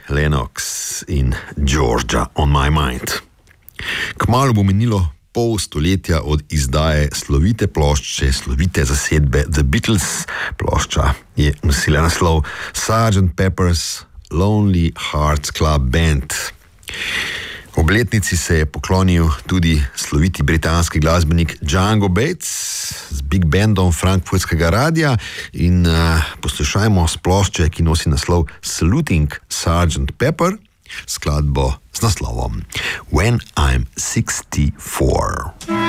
Lennox in Georgia on my mind. Kmalu bo minilo pol stoletja od izdaje slovite plošče, slovite zasedbe The Beatles. Plošča je nosila naslov Sgt. Pepper's Lonely Hearts Club Band. Obletnici se je poklonil tudi sloviti britanski glasbenik Django Bates z big bandom frankfurtskega radia in poslušajmo s plošče, ki nosi naslov Saluting Sgt. Pepper, skladbo z naslovom When I'm 64.